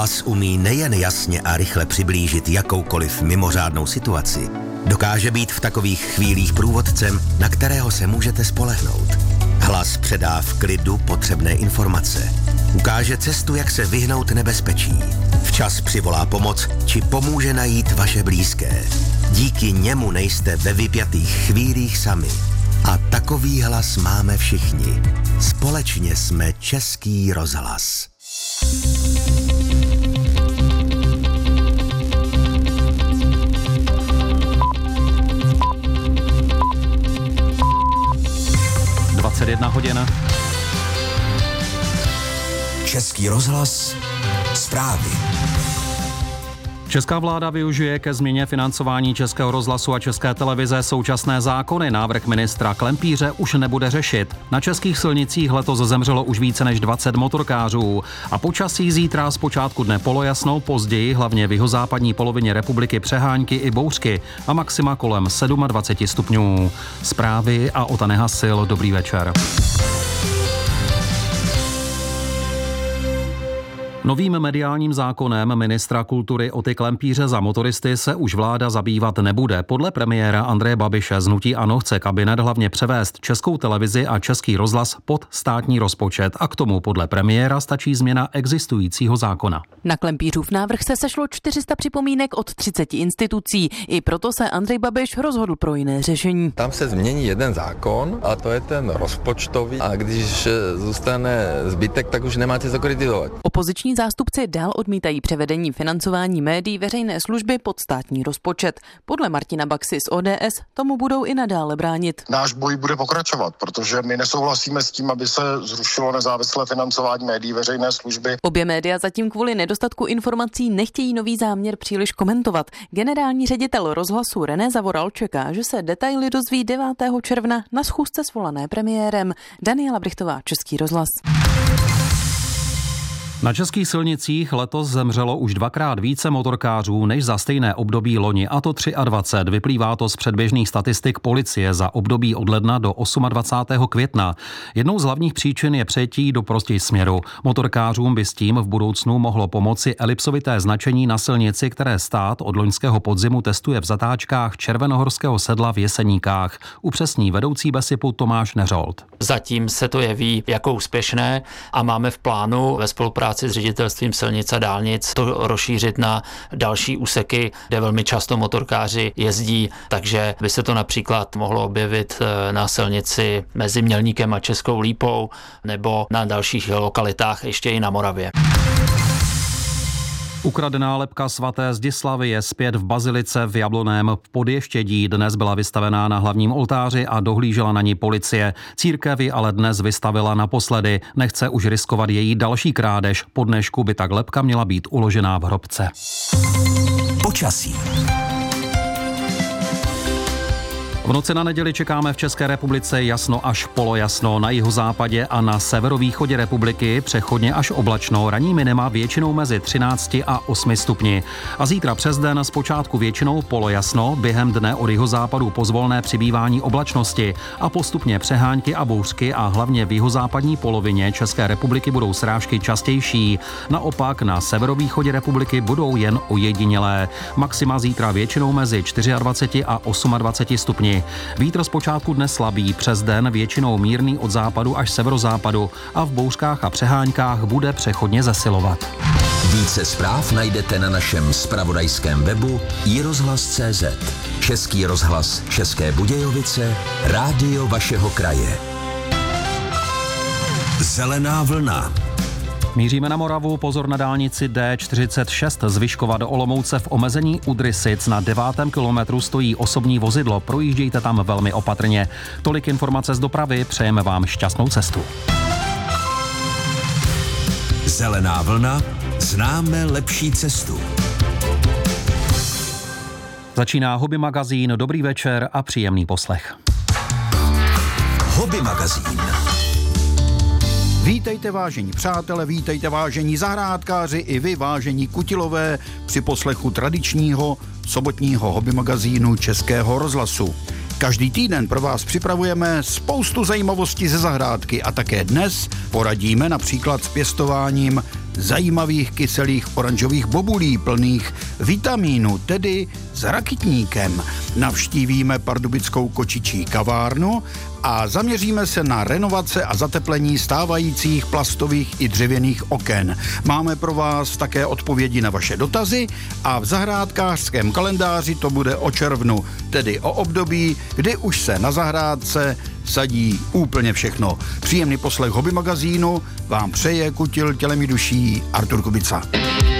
Hlas umí nejen jasně a rychle přiblížit jakoukoliv mimořádnou situaci, dokáže být v takových chvílích průvodcem, na kterého se můžete spolehnout. Hlas předá v klidu potřebné informace. Ukáže cestu, jak se vyhnout nebezpečí. Včas přivolá pomoc, či pomůže najít vaše blízké. Díky němu nejste ve vypjatých chvílích sami. A takový hlas máme všichni. Společně jsme Český rozhlas. hodin. Český rozhlas, zprávy. Česká vláda využije ke změně financování Českého rozhlasu a České televize současné zákony. Návrh ministra Klempíře už nebude řešit. Na českých silnicích letos zemřelo už více než 20 motorkářů. A počasí zítra zpočátku dne polojasno, později hlavně v jihozápadní polovině republiky přehánky i bouřky a maxima kolem 27 stupňů. Zprávy a Ota Nehasil, dobrý večer. Novým mediálním zákonem ministra kultury Oty Klempíře za motoristy se už vláda zabývat nebude. Podle premiéra Andreje Babiše z hnutí ANO chce kabinet hlavně převést Českou televizi a Český rozhlas pod státní rozpočet a k tomu podle premiéra stačí změna existujícího zákona. Na Klempířův návrh se sešlo 400 připomínek od 30 institucí. I proto se Andrej Babiš rozhodl pro jiné řešení. Tam se změní jeden zákon a to je ten rozpočtový a když zůstane zbytek, tak už nemáte co kritizovat. Opoziční zástupci dál odmítají převedení financování médií veřejné služby pod státní rozpočet. Podle Martina Baxy z ODS tomu budou i nadále bránit. Náš boj bude pokračovat, protože my nesouhlasíme s tím, aby se zrušilo nezávislé financování médií veřejné služby. Obě média zatím kvůli nedostatku informací nechtějí nový záměr příliš komentovat. Generální ředitel rozhlasu René Zavoral čeká, že se detaily dozví 9. června na schůzce svolané premiérem. Daniela Brichtová, Český rozhlas. Na českých silnicích letos zemřelo už dvakrát více motorkářů než za stejné období loni, a to 23. Vyplývá to z předběžných statistik policie za období od ledna do 28. května. Jednou z hlavních příčin je přejetí do protisměru. Motorkářům by s tím v budoucnu mohlo pomoci elipsovité značení na silnici, které stát od loňského podzimu testuje v zatáčkách Červenohorského sedla v Jeseníkách. Upřesní vedoucí BESIPu Tomáš Neřold. Zatím se to jeví jako úspěšné a máme v plánu ve spolupráci s ředitelstvím silnic a dálnic to rozšířit na další úseky, kde velmi často motorkáři jezdí, takže by se to například mohlo objevit na silnici mezi Mělníkem a Českou Lípou nebo na dalších lokalitách ještě i na Moravě. Ukradená lebka svaté Zdislavy je zpět v bazilice v Jablonném Podještědí. Dnes byla vystavená na hlavním oltáři a dohlížela na ní policie. Církev ji ale dnes vystavila naposledy. Nechce už riskovat její další krádež. Po dnešku by tak lebka měla být uložená v hrobce. Počasí. V noci na neděli čekáme v České republice jasno až polojasno, na jihozápadě a na severovýchodě republiky přechodně až oblačno, ranní minima většinou mezi 13 a 8 stupni. A zítra přes den zpočátku většinou polojasno, během dne od jihozápadu pozvolné přibývání oblačnosti a postupně přehánky a bouřky a hlavně v jihozápadní polovině České republiky budou srážky častější. Naopak na severovýchodě republiky budou jen ojedinělé. Maxima zítra většinou mezi 24 a 28 stupni. Vítr zpočátku dne slabý, přes den většinou mírný od západu až severozápadu a v bouřkách a přeháňkách bude přechodně zesilovat. Více zpráv najdete na našem zpravodajském webu iRozhlas.cz. Český rozhlas České Budějovice, rádio vašeho kraje. Zelená vlna. Míříme na Moravu, pozor na dálnici D46 z Vyškova do Olomouce v omezení u Drysic. Na 9. kilometru stojí osobní vozidlo, projíždějte tam velmi opatrně. Tolik informace z dopravy, přejeme vám šťastnou cestu. Zelená vlna, známe lepší cestu. Začíná Hobby magazín, dobrý večer a příjemný poslech. Hobby magazín. Vítejte vážení přátelé, vítejte vážení zahrádkáři i vy vážení kutilové při poslechu tradičního sobotního hobby magazínu Českého rozhlasu. Každý týden pro vás připravujeme spoustu zajímavostí ze zahrádky a také dnes poradíme například s pěstováním zajímavých kyselých oranžových bobulí plných vitamínu, tedy s rakitníkem. Navštívíme pardubickou kočičí kavárnu a zaměříme se na renovace a zateplení stávajících plastových i dřevěných oken. Máme pro vás také odpovědi na vaše dotazy a v zahrádkářském kalendáři to bude o červnu, tedy o období, kdy už se na zahrádce sadí úplně všechno. Příjemný poslech Hobby magazínu vám přeje kutil tělem i duší Artur Kubica.